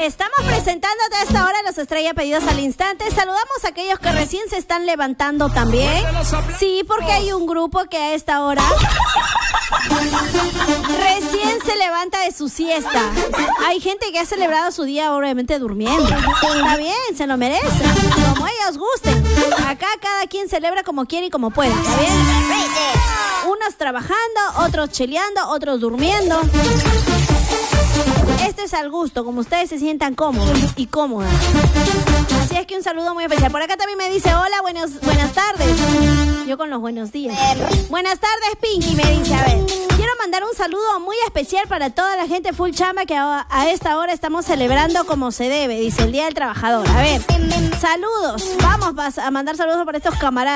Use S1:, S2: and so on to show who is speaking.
S1: Estamos presentándote a esta hora los Estrella Pedidos al Instante. Saludamos a aquellos que recién se están levantando también. Sí, porque hay un grupo que a esta hora recién se levanta de su siesta. Hay gente que ha celebrado su día obviamente durmiendo. Está bien, se lo merece. Como ellos gusten. Acá cada quien celebra como quiere y como puede. ¿Está bien? Unos trabajando, otros cheleando, otros durmiendo. Este es al gusto, como ustedes se sientan cómodos y cómodas. Así es que un saludo muy especial. Por acá también me dice, hola, buenas tardes. Yo con los buenos días. Buenas tardes, Pinky, me dice, a ver. Quiero mandar un saludo muy especial para toda la gente full chamba que a esta hora estamos celebrando como se debe, dice, el Día del Trabajador. A ver, saludos. Vamos a mandar saludos para estos camaradas.